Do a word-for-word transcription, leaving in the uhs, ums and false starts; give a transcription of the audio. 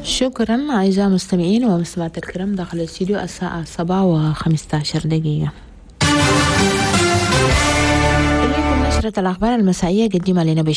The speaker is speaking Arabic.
شكرا أعزائي المستمعين ومستمعات الكرام. داخل الاستديو الساعة سبعة وخمسة عشر دقيقة. إليكم نشرة الأخبار المسائية قدمها لنا